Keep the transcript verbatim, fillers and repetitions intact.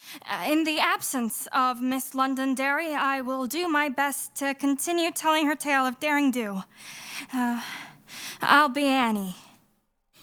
Uh, In the absence of Miss Londonderry, I will do my best to continue telling her tale of daring do. Uh, I'll be Annie.